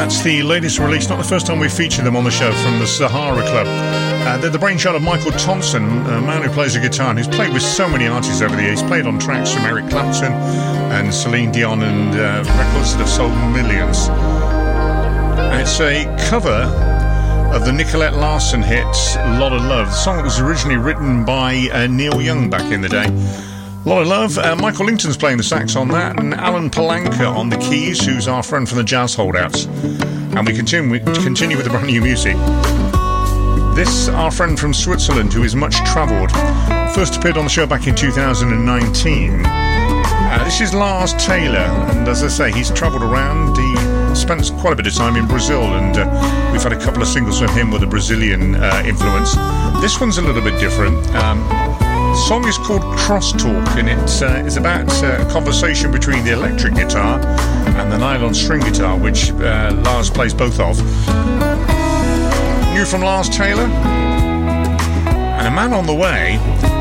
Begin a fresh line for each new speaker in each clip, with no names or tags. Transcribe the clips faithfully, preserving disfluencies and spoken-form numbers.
That's the latest release, not the first time we've featured them on the show, from the Sahara Club. Uh, they're the brainchild of Michael Thompson, a man who plays a guitar and who's played with so many artists over the years. He's played on tracks from Eric Clapton and Celine Dion and uh, records that have sold millions. And it's a cover of the Nicolette Larson hit Lot of Love, the song that was originally written by uh, Neil Young back in the day. Lot of Love. Uh, Michael Lington's playing the sax on that, and Alan Palanka on the keys, who's our friend from the Jazz Holdouts. And we continue with, continue with the brand new music. This, our friend from Switzerland, who is much travelled, first appeared on the show back in two thousand nineteen. Uh, this is Lars Taylor, and as I say, he's travelled around. He spent quite a bit of time in Brazil, and uh, we've had a couple of singles from him with a Brazilian uh, influence. This one's a little bit different. Um, The song is called Crosstalk, and it's, uh, it's about uh, a conversation between the electric guitar and the nylon string guitar, which uh, Lars plays both of. New from Lars Taylor, and a man on the way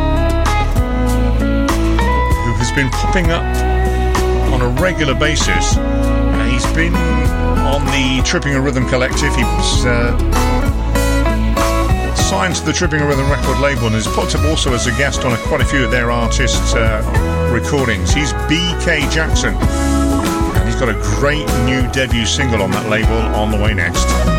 who has been popping up on a regular basis. Uh, he's been on the Tripping a Rhythm Collective. He's uh, signed to the Tripping a Rhythm record label and has popped up also as a guest on a, quite a few of their artists' uh, recordings. He's B K Jackson, and he's got a great new debut single on that label on the way next.